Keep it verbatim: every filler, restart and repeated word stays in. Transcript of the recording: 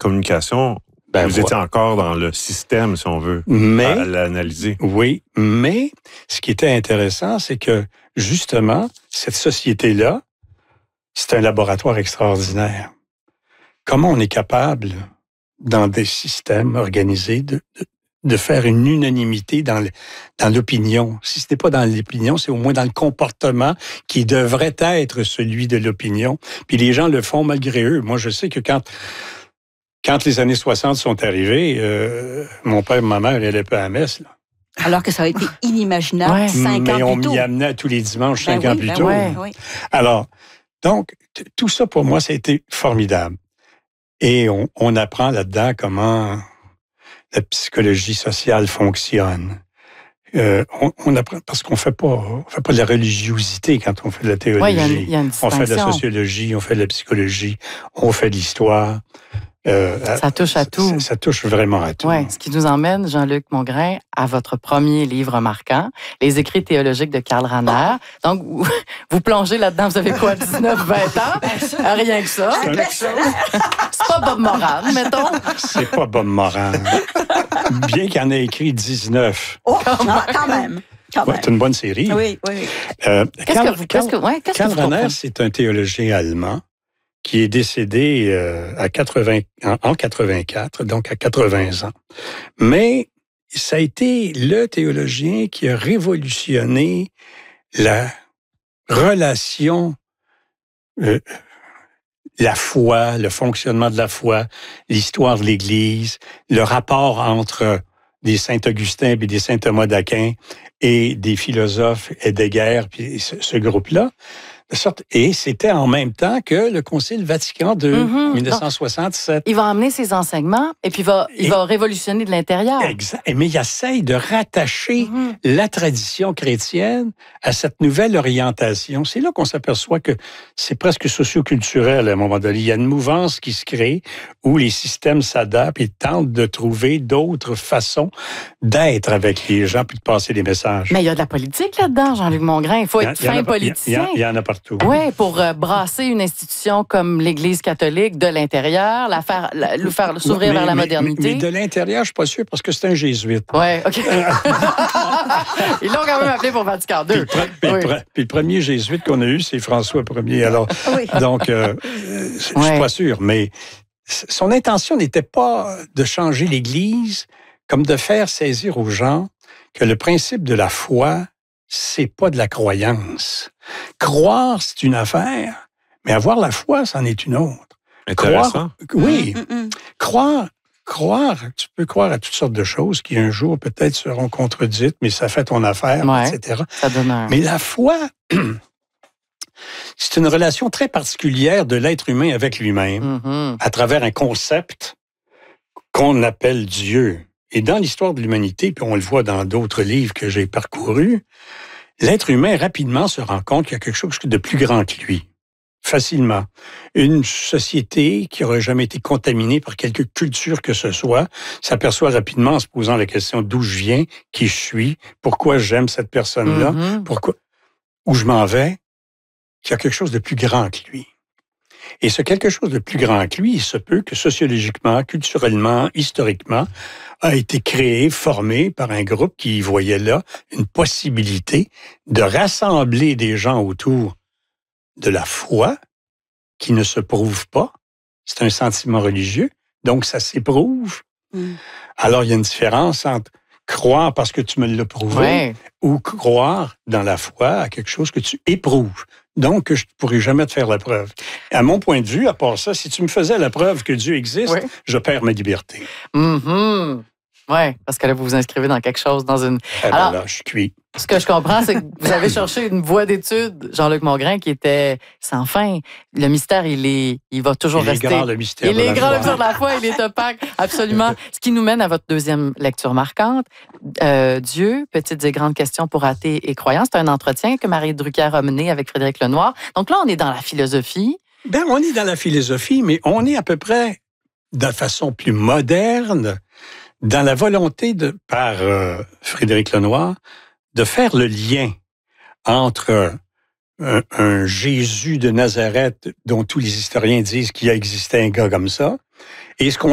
communication, ben, vous étiez encore dans le système, si on veut, mais, à l'analyser. Oui, mais ce qui était intéressant, c'est que, justement, cette société-là, c'est un laboratoire extraordinaire. Comment on est capable, dans des systèmes organisés, de, de, de faire une unanimité dans, le, dans l'opinion. Si ce n'est pas dans l'opinion, c'est au moins dans le comportement qui devrait être celui de l'opinion. Puis les gens le font malgré eux. Moi, je sais que quand, quand les années soixante sont arrivées, euh, mon père et ma mère allaient pas à la messe, là. Alors que ça aurait été inimaginable ouais. cinq Mais ans on plus tôt. m'y amenait tous les dimanches, cinq ben ans oui, plus ben tôt. ouais, oui. Alors, donc, t- tout ça, pour moi, ça a été formidable. Et on, on apprend là-dedans comment la psychologie sociale fonctionne. Euh, on, on apprend, parce qu'on fait pas, on fait pas de la religiosité quand on fait de la théologie. Ouais, y a une, y a une on fait de la sociologie, on fait de la psychologie, on fait de l'histoire. Euh, ça touche à tout. Ça, ça touche vraiment à tout. Oui, ce qui nous emmène, Jean-Luc Mongrain, à votre premier livre marquant, Les écrits théologiques de Karl Rahner. Donc, vous, vous plongez là-dedans, vous avez quoi, dix-neuf, vingt ans? Rien que ça. C'est pas Bob Moran, mettons. C'est pas Bob Moran. Bien qu'il en ait écrit dix-neuf. Oh, non, quand même. Ouais, c'est une bonne série. Oui, oui. Euh, qu'est-ce Karl, que vous, qu'est-ce que, ouais, qu'est-ce Karl que vous Rahner, c'est un théologien allemand qui est décédé euh, à quatre-vingts, en, en quatre-vingt-quatre, donc à quatre-vingts ans. Mais ça a été le théologien qui a révolutionné la relation, euh, la foi, le fonctionnement de la foi, l'histoire de l'Église, le rapport entre des Saint-Augustin et des Saint-Thomas d'Aquin et des philosophes Heidegger, puis ce, ce groupe-là. De sorte, et c'était en même temps que le Concile Vatican de mm-hmm. dix-neuf cent soixante-sept. Il va emmener ses enseignements et puis il va, il et, va révolutionner de l'intérieur. Exact. Mais il essaye de rattacher mm-hmm. la tradition chrétienne à cette nouvelle orientation. C'est là qu'on s'aperçoit que c'est presque socioculturel à un moment donné. Il y a une mouvance qui se crée où les systèmes s'adaptent et tentent de trouver d'autres façons d'être avec les gens puis de passer des messages. Mais il y a de la politique là-dedans, Jean-Luc Mongrain. Il faut être fin politicien. Il y en a partout. Oui, pour euh, brasser une institution comme l'Église catholique de l'intérieur, la faire, la, le faire s'ouvrir mais, vers la mais, modernité. Mais, mais de l'intérieur, je ne suis pas sûr, parce que c'est un jésuite. Oui, OK. Ils l'ont quand même appelé pour Vatican deux. Puis, puis, oui. puis le premier jésuite qu'on a eu, c'est François Ier. Alors, oui. Donc, euh, je ne suis oui. pas sûr. Mais son intention n'était pas de changer l'Église, comme de faire saisir aux gens que le principe de la foi, c'est pas de la croyance. Croire, c'est une affaire, mais avoir la foi, c'en est une autre. Intéressant. Croire, oui. Mm-mm. Croire, croire, tu peux croire à toutes sortes de choses qui un jour peut-être seront contredites, mais ça fait ton affaire, ouais, et cetera. Ça donne un... Mais la foi, c'est une relation très particulière de l'être humain avec lui-même, mm-hmm. à travers un concept qu'on appelle Dieu. Et dans l'histoire de l'humanité, puis on le voit dans d'autres livres que j'ai parcourus, l'être humain, rapidement, se rend compte qu'il y a quelque chose de plus grand que lui. Facilement. Une société qui n'aurait jamais été contaminée par quelque culture que ce soit s'aperçoit rapidement en se posant la question d'où je viens, qui je suis, pourquoi j'aime cette personne-là, mm-hmm. pourquoi, où je m'en vais, qu'il y a quelque chose de plus grand que lui. Et ce quelque chose de plus grand que lui, il se peut que sociologiquement, culturellement, historiquement, a été créé, formé par un groupe qui voyait là une possibilité de rassembler des gens autour de la foi qui ne se prouve pas. C'est un sentiment religieux, donc ça s'éprouve. Mm. Alors, il y a une différence entre croire parce que tu me l'as prouvé ouais. ou croire dans la foi à quelque chose que tu éprouves. Donc, je ne pourrai jamais te faire la preuve. À mon point de vue, à part ça, si tu me faisais la preuve que Dieu existe, oui. je perds ma liberté. Mm-hmm. Oui, parce que là, vous vous inscrivez dans quelque chose, dans une... Ah ben Alors, là, je suis cuit. Ce que je comprends, c'est que vous avez cherché une voie d'étude, Jean-Luc Mongrain, qui était sans fin. Le mystère, il est, il va toujours il rester. Il est grand, le mystère il de est la grand, foi. le mystère de la foi, il est opaque, absolument. Ce qui nous mène à votre deuxième lecture marquante, euh, Dieu, petites et grandes questions pour athées et croyants. C'est un entretien que Marie Drucker a mené avec Frédéric Lenoir. Donc là, on est dans la philosophie. Ben, on est dans la philosophie, mais on est à peu près, de façon plus moderne, dans la volonté de, par euh, Frédéric Lenoir, de faire le lien entre un, un Jésus de Nazareth dont tous les historiens disent qu'il a existé un gars comme ça, et ce qu'on